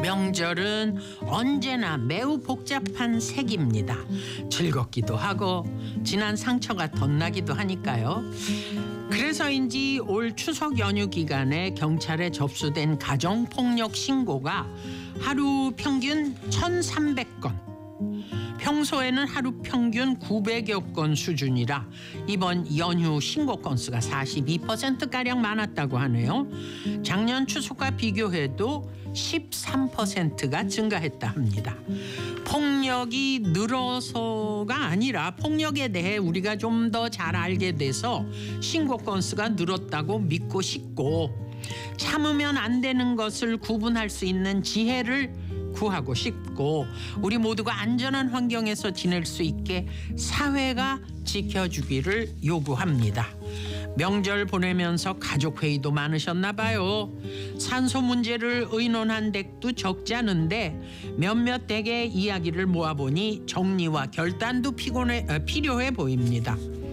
명절은 언제나 매우 복잡한 색입니다. 즐겁기도 하고 지난 상처가 덧나기도 하니까요. 그래서인지 올 추석 연휴 기간에 경찰에 접수된 가정폭력 신고가 하루 평균 1,300건. 평소에는 하루 평균 900여 건 수준이라 이번 연휴 신고 건수가 42%가량 많았다고 하네요. 작년 추석과 비교해도 13%가 증가했다 합니다. 폭력이 늘어서가 아니라 폭력에 대해 우리가 좀 더 잘 알게 돼서 신고 건수가 늘었다고 믿고 싶고, 참으면 안 되는 것을 구분할 수 있는 지혜를 구하고 싶고, 우리 모두가 안전한 환경에서 지낼 수 있게 사회가 지켜주기를 요구합니다. 명절 보내면서 가족회의도 많으셨나 봐요. 산소 문제를 의논한 댁도 적지 않은데 몇몇 댁의 이야기를 모아보니 정리와 결단도 필요해 보입니다.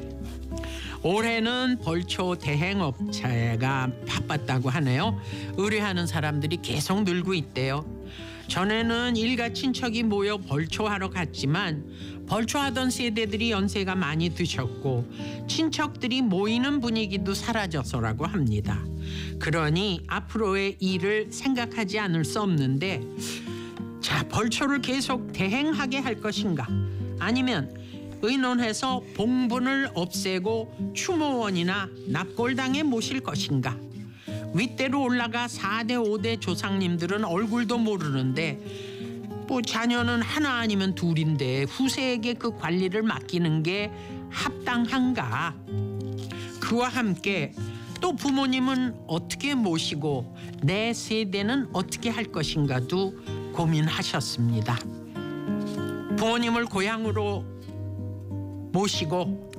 올해는 벌초 대행업체가 바빴다고 하네요. 의뢰하는 사람들이 계속 늘고 있대요. 전에는 일가 친척이 모여 벌초하러 갔지만 벌초하던 세대들이 연세가 많이 드셨고 친척들이 모이는 분위기도 사라져서라고 합니다. 그러니 앞으로의 일을 생각하지 않을 수 없는데, 자, 벌초를 계속 대행하게 할 것인가, 아니면 의논해서 봉분을 없애고 추모원이나 납골당에 모실 것인가. 윗대로 올라가 4대 5대 조상님들은 얼굴도 모르는데 자녀는 하나 아니면 둘인데 후세에게 그 관리를 맡기는 게 합당한가. 그와 함께 또 부모님은 어떻게 모시고 내 세대는 어떻게 할 것인가도 고민하셨습니다. 부모님을 고향으로 모시고